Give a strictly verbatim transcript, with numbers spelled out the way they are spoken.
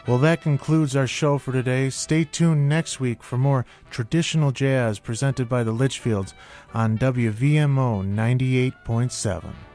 Well, that concludes our show for today. Stay tuned next week for more traditional jazz presented by the Litchfields on W V M O ninety-eight point seven.